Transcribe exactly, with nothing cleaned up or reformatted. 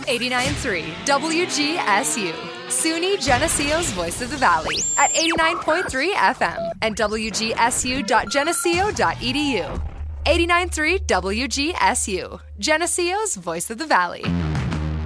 eighty-nine point three W G S U, SUNY Geneseo's Voice of the Valley at eighty-nine point three F M and W G S U dot geneseo dot E D U. eighty-nine point three W G S U, Geneseo's Voice of the Valley.